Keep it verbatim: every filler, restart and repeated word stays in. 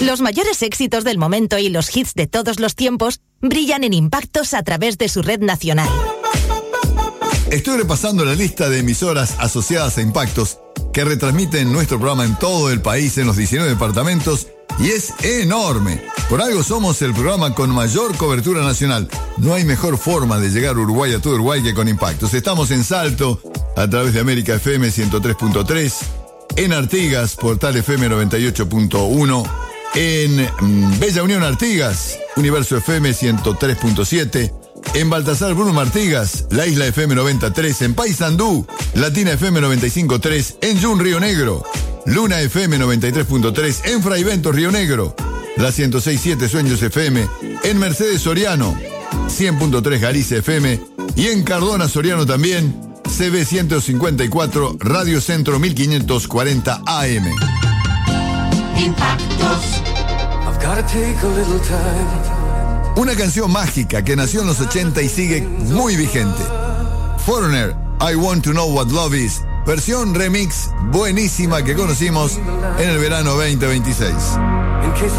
Los mayores éxitos del momento y los hits de todos los tiempos brillan en Impactos a través de su red nacional. Estoy repasando la lista de emisoras asociadas a Impactos que retransmiten nuestro programa en todo el país, en los diecinueve departamentos, y es enorme. Por algo somos el programa con mayor cobertura nacional. No hay mejor forma de llegar a Uruguay, a todo Uruguay, que con Impactos. Estamos en Salto, a través de América F M ciento tres punto tres, en Artigas, Portal F M noventa y ocho punto uno, en mmm, Bella Unión Artigas, Universo F M ciento tres punto siete, en Baltasar Bruno Artigas, La Isla F M noventa y tres, en Paysandú, Latina F M noventa y cinco punto tres, en Jun Río Negro, Luna F M noventa y tres punto tres, en Fray Bentos Río Negro, la ciento seis punto siete Sueños F M, en Mercedes Soriano, cien punto tres Galicia F M, y en Cardona Soriano también, C B ciento cincuenta y cuatro, Radio Centro mil quinientos cuarenta A M. Impactos. I've gotta take a little time. Una canción mágica que nació en los ochenta y sigue muy vigente. Foreigner, I Want to Know What Love Is, versión remix buenísima que conocimos en el verano veinte veintiséis.